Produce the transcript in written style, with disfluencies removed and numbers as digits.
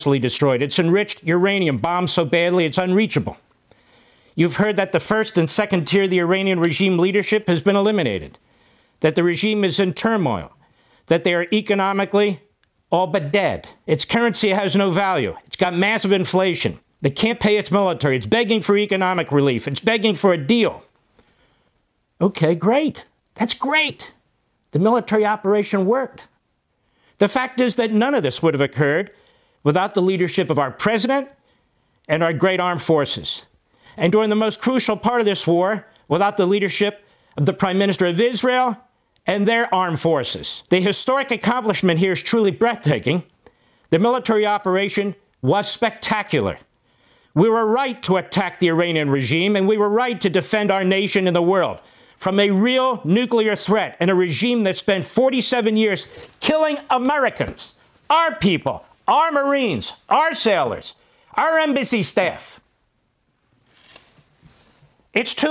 destroyed. It's enriched uranium, bombed so badly it's unreachable. You've heard that the first and second tier of the Iranian regime leadership has been eliminated, that the regime is in turmoil, that they are economically all but dead. Its currency has no value. It's got massive inflation. They can't pay its military. It's begging for economic relief. It's begging for a deal. Okay, great. That's great. The military operation worked. The fact is that none of this would have occurred without the leadership of our president and our great armed forces. And during the most crucial part of this war, without the leadership of the Prime Minister of Israel and their armed forces. The historic accomplishment here is truly breathtaking. The military operation was spectacular. We were right to attack the Iranian regime, and we were right to defend our nation and the world from a real nuclear threat and a regime that spent 47 years killing Americans, our people, our Marines, our sailors, our embassy staff. It's too